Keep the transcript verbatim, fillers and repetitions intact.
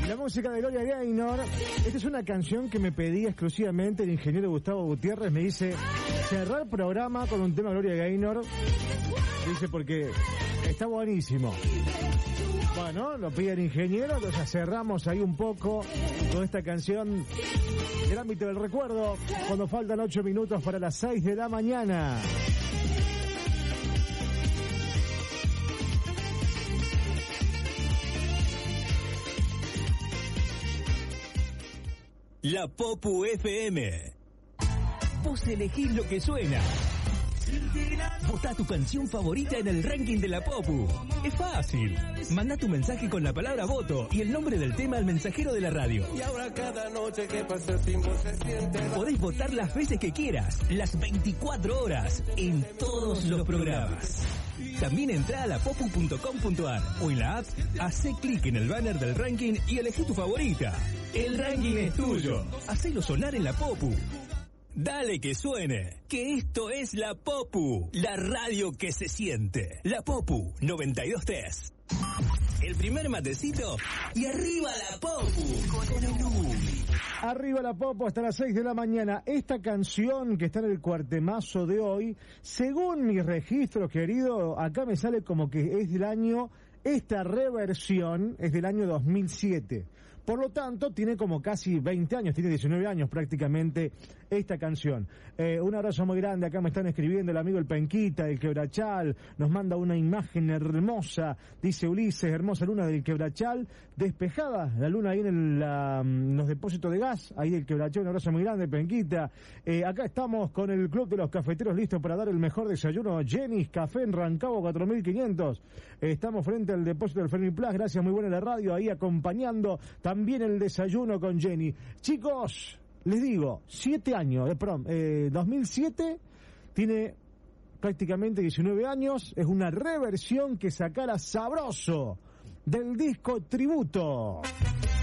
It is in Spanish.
La música de Gloria Gaynor. Esta es una canción que me pedía exclusivamente el ingeniero Gustavo Gutiérrez. Me dice, cerrar programa con un tema de Gloria Gaynor. Dice, porque está buenísimo. Bueno, lo pide el ingeniero, entonces cerramos ahí un poco con esta canción del ámbito del recuerdo, cuando faltan ocho minutos para las seis de la mañana. La Popu F M. Vos elegís lo que suena. Votá tu canción favorita en el ranking de la Popu. Es fácil. Manda tu mensaje con la palabra voto y el nombre del tema al mensajero de la radio. Y ahora cada noche que pasa sin vos se siente. Podés votar las veces que quieras, las veinticuatro horas, en todos los programas. También entrá a la popu punto com punto ar o en la app, hacé clic en el banner del ranking y elegí tu favorita. El ranking es tuyo. Hacelo sonar en la Popu. Dale que suene, que esto es la Popu, la radio que se siente. La Popu noventa y dos tres. El primer matecito y arriba la Popu con el Uli. Arriba la Popu hasta las seis de la mañana. Esta canción que está en el cuartemazo de hoy, según mis registros, querido, acá me sale como que es del año, esta reversión es del año dos mil siete. Por lo tanto, tiene como casi veinte años, tiene diecinueve años prácticamente esta canción. Eh, un abrazo muy grande, acá me están escribiendo el amigo El Penquita, el Quebrachal, nos manda una imagen hermosa, dice Ulises, hermosa luna del Quebrachal, despejada, la luna ahí en el, la, los depósitos de gas, ahí del Quebrachal, un abrazo muy grande, Penquita. Eh, acá estamos con el Club de los Cafeteros listos para dar el mejor desayuno, Jenny's Café en Rancagua cuatro mil quinientos. Eh, estamos frente al depósito del Fermi Plus, gracias, muy buena la radio, ahí acompañando también el desayuno con Jenny. Chicos, les digo, siete años, eh, perdón, eh, dos mil siete, tiene prácticamente diecinueve años, es una reversión que sacara Sabroso del disco Tributo.